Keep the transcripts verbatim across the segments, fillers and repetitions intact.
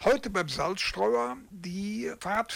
Heute beim Salzstreuer die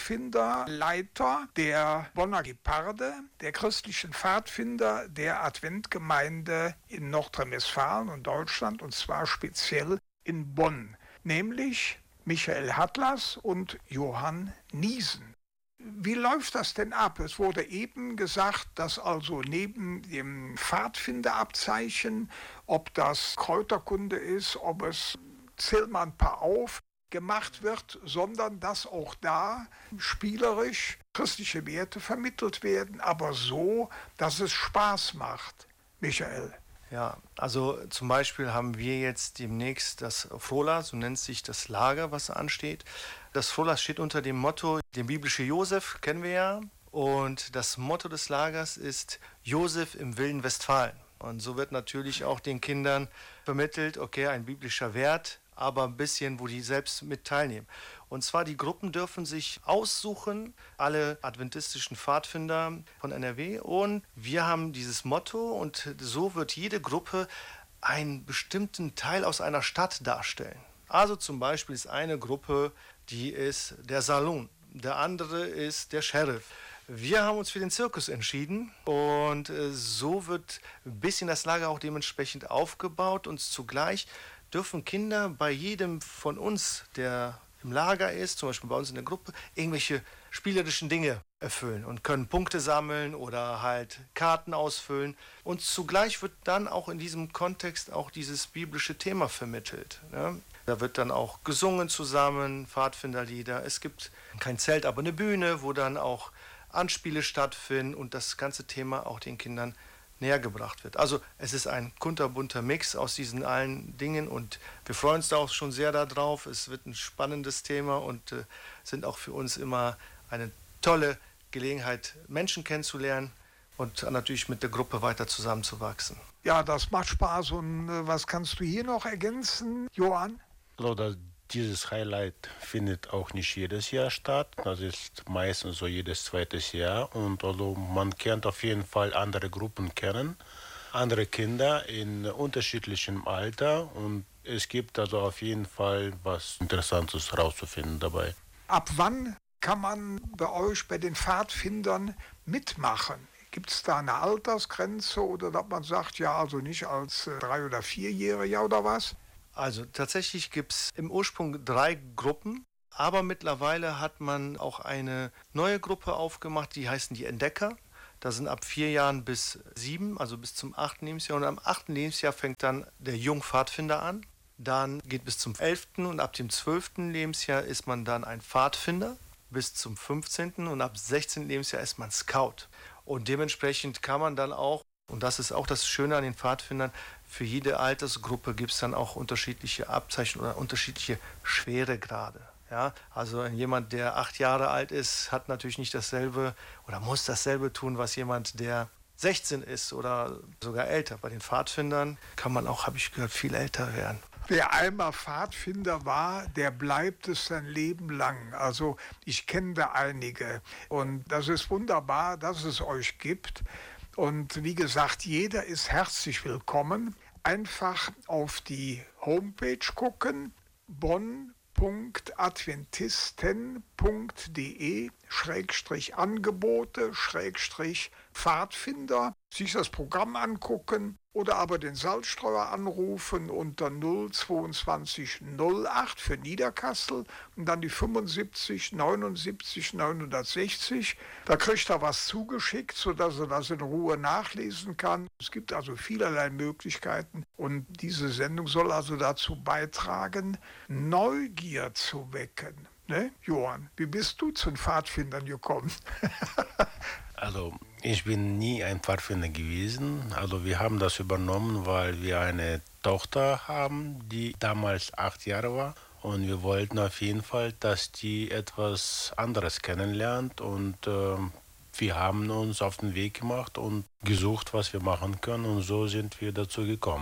Pfadfinderleiter der Bonner Geparde, der christlichen Pfadfinder der Adventgemeinde in Nordrhein-Westfalen und Deutschland, und zwar speziell in Bonn, nämlich Michael Hattlas und Johann Niesen. Wie läuft das denn ab? Es wurde eben gesagt, dass also neben dem Pfadfinderabzeichen, ob das Kräuterkunde ist, ob es, zähl mal ein paar auf, gemacht wird, sondern dass auch da spielerisch christliche Werte vermittelt werden, aber so, dass es Spaß macht. Michael. Ja, also zum Beispiel haben wir jetzt demnächst das Frohla, so nennt sich das Lager, was ansteht. Das Frohla steht unter dem Motto, der biblische Josef kennen wir ja. Und das Motto des Lagers ist Josef im wilden Westfalen. Und so wird natürlich auch den Kindern vermittelt, okay, ein biblischer Wert, aber ein bisschen, wo die selbst mit teilnehmen. Und zwar, die Gruppen dürfen sich aussuchen, alle adventistischen Pfadfinder von N R W. Und wir haben dieses Motto und so wird jede Gruppe einen bestimmten Teil aus einer Stadt darstellen. Also zum Beispiel ist eine Gruppe, die ist der Salon, der andere ist der Sheriff. Wir haben uns für den Zirkus entschieden und äh, so wird ein bisschen das Lager auch dementsprechend aufgebaut und zugleich dürfen Kinder bei jedem von uns, der im Lager ist, zum Beispiel bei uns in der Gruppe, irgendwelche spielerischen Dinge erfüllen und können Punkte sammeln oder halt Karten ausfüllen. Und zugleich wird dann auch in diesem Kontext auch dieses biblische Thema vermittelt. Ne? Da wird dann auch gesungen zusammen, Pfadfinderlieder. Es gibt kein Zelt, aber eine Bühne, wo dann auch Anspiele stattfinden und das ganze Thema auch den Kindern näher gebracht wird. Also es ist ein kunterbunter Mix aus diesen allen Dingen und wir freuen uns da auch schon sehr darauf. Es wird ein spannendes Thema und äh, sind auch für uns immer eine tolle Gelegenheit, Menschen kennenzulernen und natürlich mit der Gruppe weiter zusammenzuwachsen. Ja, das macht Spaß. Und äh, was kannst du hier noch ergänzen, Johann? Also, dieses Highlight findet auch nicht jedes Jahr statt. Das ist meistens so jedes zweites Jahr. Und also man kennt auf jeden Fall andere Gruppen kennen, andere Kinder in unterschiedlichem Alter. Und es gibt also auf jeden Fall was Interessantes rauszufinden dabei. Ab wann kann man bei euch, bei den Pfadfindern, mitmachen? Gibt es da eine Altersgrenze oder dass man sagt, ja, also nicht als äh, Drei- oder Vierjähriger oder was? Also tatsächlich gibt es im Ursprung drei Gruppen, aber mittlerweile hat man auch eine neue Gruppe aufgemacht, die heißen die Entdecker. Da sind ab vier Jahren bis sieben, also bis zum achten Lebensjahr. Und am achten Lebensjahr fängt dann der Jungpfadfinder an. Dann geht bis zum elften und ab dem zwölften Lebensjahr ist man dann ein Pfadfinder bis zum fünfzehnten und ab sechzehnten Lebensjahr ist man Scout. Und dementsprechend kann man dann auch, und das ist auch das Schöne an den Pfadfindern, für jede Altersgruppe gibt es dann auch unterschiedliche Abzeichen oder unterschiedliche Schweregrade. Ja, also jemand, der acht Jahre alt ist, hat natürlich nicht dasselbe oder muss dasselbe tun, was jemand, der sechzehn ist oder sogar älter. Bei den Pfadfindern kann man auch, habe ich gehört, viel älter werden. Wer einmal Pfadfinder war, der bleibt es sein Leben lang. Also ich kenne da einige und das ist wunderbar, dass es euch gibt. Und wie gesagt, jeder ist herzlich willkommen. Einfach auf die Homepage gucken, bonn punkt adventisten punkt de Schrägstrich Angebote, Schrägstrich Pfadfinder, sich das Programm angucken oder aber den Salzstreuer anrufen unter null zweiundzwanzig null acht für Niederkassel und dann die fünfundsiebzig neunundsiebzig neunhundertsechzig. Da kriegt er was zugeschickt, sodass er das in Ruhe nachlesen kann. Es gibt also vielerlei Möglichkeiten und diese Sendung soll also dazu beitragen, Neugier zu wecken. Ne, Johann, wie bist du zu den Pfadfindern gekommen? Also ich bin nie ein Pfadfinder gewesen. Also wir haben das übernommen, weil wir eine Tochter haben, die damals acht Jahre war. Und wir wollten auf jeden Fall, dass die etwas anderes kennenlernt. Und äh, wir haben uns auf den Weg gemacht und gesucht, was wir machen können. Und so sind wir dazu gekommen.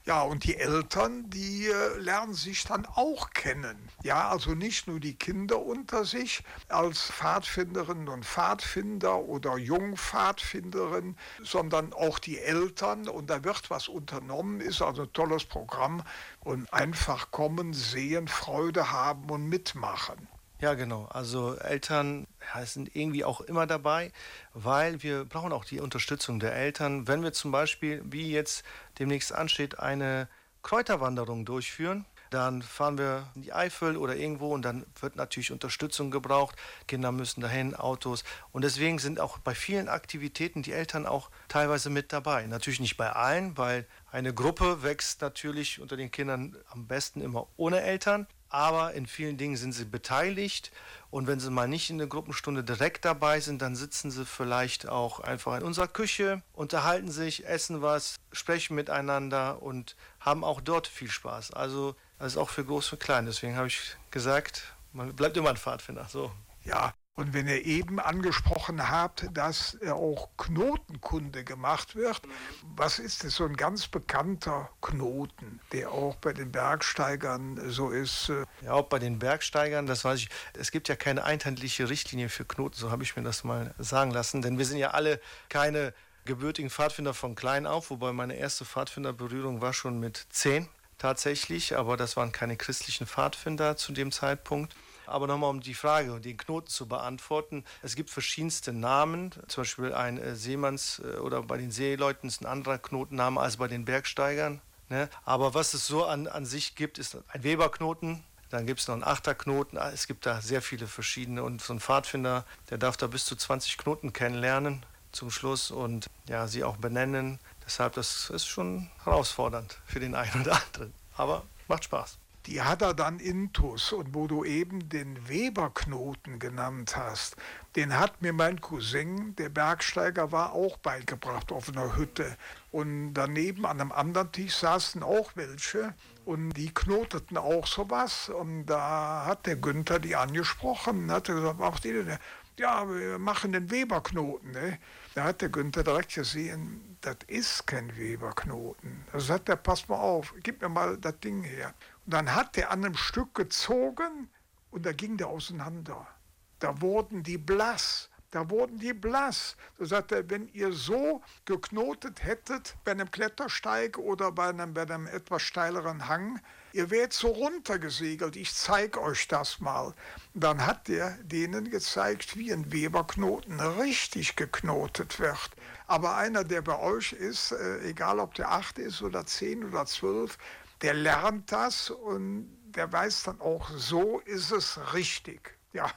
Ja, und die Eltern, die äh, lernen sich dann auch kennen. Ja, also nicht nur die Kinder unter sich als Pfadfinderinnen und Pfadfinder oder Jungpfadfinderinnen, sondern auch die Eltern. Und da wird was unternommen, ist also ein tolles Programm. Und einfach kommen, sehen, Freude haben und mitmachen. Ja, genau. Also Eltern ja, sind irgendwie auch immer dabei, weil wir brauchen auch die Unterstützung der Eltern. Wenn wir zum Beispiel, wie jetzt demnächst ansteht, eine Kräuterwanderung durchführen, dann fahren wir in die Eifel oder irgendwo und dann wird natürlich Unterstützung gebraucht. Kinder müssen dahin, Autos. Und deswegen sind auch bei vielen Aktivitäten die Eltern auch teilweise mit dabei. Natürlich nicht bei allen, weil eine Gruppe wächst natürlich unter den Kindern am besten immer ohne Eltern. Aber in vielen Dingen sind sie beteiligt und wenn sie mal nicht in der Gruppenstunde direkt dabei sind, dann sitzen sie vielleicht auch einfach in unserer Küche, unterhalten sich, essen was, sprechen miteinander und haben auch dort viel Spaß. Also das ist auch für groß und klein. Deswegen habe ich gesagt, man bleibt immer ein Pfadfinder. So. Ja, und wenn ihr eben angesprochen habt, dass auch Knotenkunde gemacht wird, was ist das, so ein ganz bekannter Knoten, der auch bei den Bergsteigern so ist? Ja, auch bei den Bergsteigern, das weiß ich. Es gibt ja keine einheitliche Richtlinie für Knoten, so habe ich mir das mal sagen lassen, denn wir sind ja alle keine gebürtigen Pfadfinder von klein auf, wobei meine erste Pfadfinderberührung war schon mit zehn tatsächlich, aber das waren keine christlichen Pfadfinder zu dem Zeitpunkt. Aber nochmal, um die Frage, den Knoten zu beantworten. Es gibt verschiedenste Namen, zum Beispiel ein äh, Seemanns- äh, oder bei den Seeleuten ist ein anderer Knotenname als bei den Bergsteigern. Ne? Aber was es so an, an sich gibt, ist ein Weberknoten, dann gibt es noch einen Achterknoten. Es gibt da sehr viele verschiedene und so ein Pfadfinder, der darf da bis zu zwanzig Knoten kennenlernen zum Schluss und ja, sie auch benennen. Deshalb, das ist schon herausfordernd für den einen oder anderen. Aber macht Spaß. Die hat er dann intus. Und wo du eben den Weberknoten genannt hast, den hat mir mein Cousin, der Bergsteiger war, auch beigebracht auf einer Hütte. Und daneben an einem anderen Tisch saßen auch welche und die knoteten auch sowas. Und da hat der Günther die angesprochen und hat gesagt, macht ihr denn? Ja, wir machen den Weberknoten. Ne? Da hat der Günther direkt gesehen, das ist kein Weberknoten. Da sagt er, pass mal auf, gib mir mal das Ding her. Und dann hat er an einem Stück gezogen und da ging der auseinander. Da wurden die blass. Da wurden die blass. Da sagt er, wenn ihr so geknotet hättet bei einem Klettersteig oder bei einem, bei einem etwas steileren Hang, ihr wärt so runtergesegelt, ich zeige euch das mal. Und dann hat er denen gezeigt, wie ein Weberknoten richtig geknotet wird. Aber einer, der bei euch ist, äh, egal ob der acht ist oder zehn oder zwölf, der lernt das und der weiß dann auch, so ist es richtig. Ja,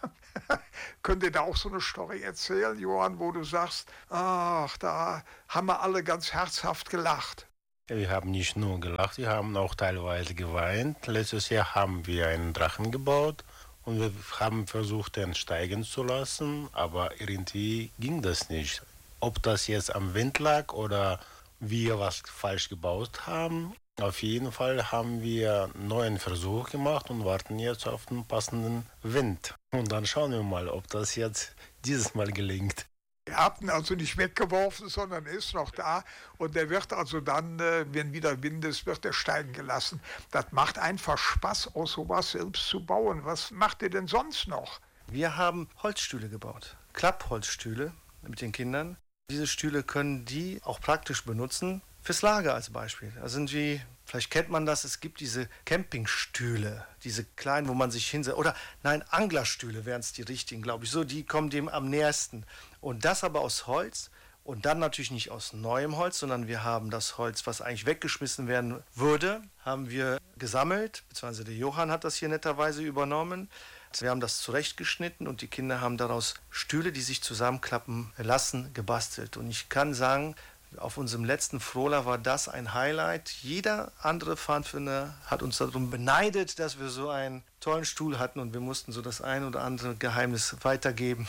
könnt ihr da auch so eine Story erzählen, Johann, wo du sagst, ach, da haben wir alle ganz herzhaft gelacht. Wir haben nicht nur gelacht, wir haben auch teilweise geweint. Letztes Jahr haben wir einen Drachen gebaut und wir haben versucht, den steigen zu lassen, aber irgendwie ging das nicht. Ob das jetzt am Wind lag oder wir was falsch gebaut haben, auf jeden Fall haben wir einen neuen Versuch gemacht und warten jetzt auf den passenden Wind. Und dann schauen wir mal, ob das jetzt dieses Mal gelingt. Ihr habt ihn also nicht weggeworfen, sondern er ist noch da und der wird also dann, wenn wieder Wind ist, wird er steigen gelassen. Das macht einfach Spaß, aus sowas selbst zu bauen. Was macht ihr denn sonst noch? Wir haben Holzstühle gebaut, Klappholzstühle mit den Kindern. Diese Stühle können die auch praktisch benutzen, fürs Lager als Beispiel. Da sind wie, vielleicht kennt man das, es gibt diese Campingstühle, diese kleinen, wo man sich hinsetzt. Oder nein, Anglerstühle wären es die richtigen, glaube ich. So, die kommen dem am nächsten. Und das aber aus Holz und dann natürlich nicht aus neuem Holz, sondern wir haben das Holz, was eigentlich weggeschmissen werden würde, haben wir gesammelt, beziehungsweise der Johann hat das hier netterweise übernommen. Wir haben das zurechtgeschnitten und die Kinder haben daraus Stühle, die sich zusammenklappen lassen, gebastelt. Und ich kann sagen, auf unserem letzten Frohla war das ein Highlight. Jeder andere Pfadfinder hat uns darum beneidet, dass wir so einen tollen Stuhl hatten und wir mussten so das ein oder andere Geheimnis weitergeben,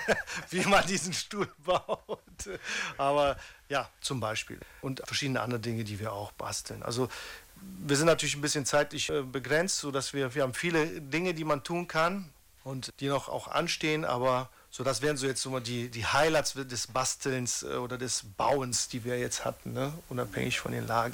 wie man diesen Stuhl baut. Aber ja, zum Beispiel. Und verschiedene andere Dinge, die wir auch basteln. Also wir sind natürlich ein bisschen zeitlich begrenzt, sodass wir, wir haben viele Dinge, die man tun kann und die noch auch anstehen, aber so, das wären so jetzt so mal die, die Highlights des Bastelns oder des Bauens, die wir jetzt hatten, ne? Unabhängig von den Lagern.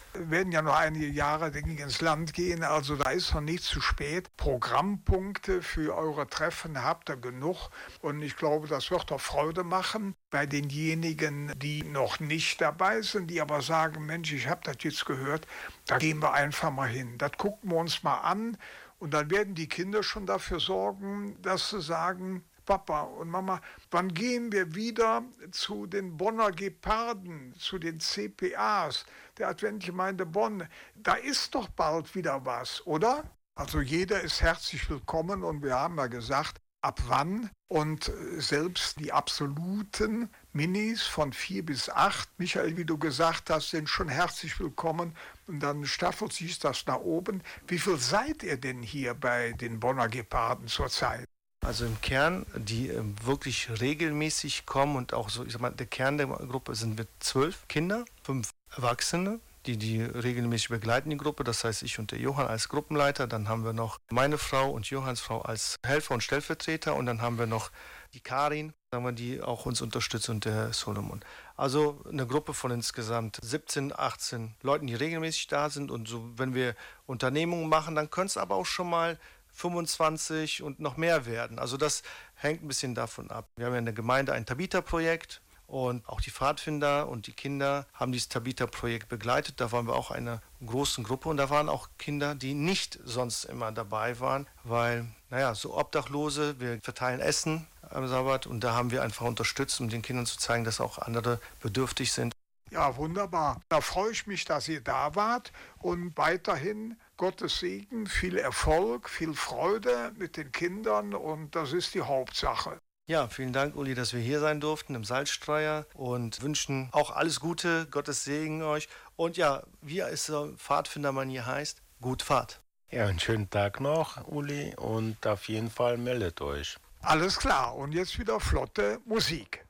werden ja noch einige Jahre, denke ich, ins Land gehen. Also da ist noch nicht zu spät. Programmpunkte für eure Treffen habt ihr genug. Und ich glaube, das wird auch Freude machen bei denjenigen, die noch nicht dabei sind, die aber sagen, Mensch, ich habe das jetzt gehört, da gehen wir einfach mal hin. Das gucken wir uns mal an. Und dann werden die Kinder schon dafür sorgen, dass sie sagen, Papa und Mama, wann gehen wir wieder zu den Bonner Geparden, zu den C P As, der Adventgemeinde Bonn? Da ist doch bald wieder was, oder? Also jeder ist herzlich willkommen und wir haben ja gesagt, ab wann. Und selbst die absoluten Minis von vier bis acht, Michael, wie du gesagt hast, sind schon herzlich willkommen. Und dann staffelt sich das nach oben. Wie viel seid ihr denn hier bei den Bonner Geparden zurzeit? Also im Kern, die äh, wirklich regelmäßig kommen und auch so, ich sag mal, der Kern der Gruppe sind wir zwölf Kinder, fünf Erwachsene, die die regelmäßig begleiten, die Gruppe. Das heißt, ich und der Johann als Gruppenleiter. Dann haben wir noch meine Frau und Johanns Frau als Helfer und Stellvertreter. Und dann haben wir noch die Karin, sagen wir, die auch uns unterstützt, und der Solomon. Also eine Gruppe von insgesamt siebzehn, achtzehn Leuten, die regelmäßig da sind. Und so, wenn wir Unternehmungen machen, dann können es aber auch schon mal fünfundzwanzig und noch mehr werden. Also das hängt ein bisschen davon ab. Wir haben ja in der Gemeinde ein Tabita-Projekt und auch die Pfadfinder und die Kinder haben dieses Tabita-Projekt begleitet. Da waren wir auch eine große Gruppe und da waren auch Kinder, die nicht sonst immer dabei waren, weil, naja, so Obdachlose, wir verteilen Essen am Sabbat und da haben wir einfach unterstützt, um den Kindern zu zeigen, dass auch andere bedürftig sind. Ja, wunderbar. Da freue ich mich, dass ihr da wart und weiterhin Gottes Segen, viel Erfolg, viel Freude mit den Kindern und das ist die Hauptsache. Ja, vielen Dank, Uli, dass wir hier sein durften im Salzstreuer und wünschen auch alles Gute, Gottes Segen euch. Und ja, wie es der Pfadfindermann hier heißt, gut Fahrt. Ja, einen schönen Tag noch, Uli, und auf jeden Fall meldet euch. Alles klar und jetzt wieder flotte Musik.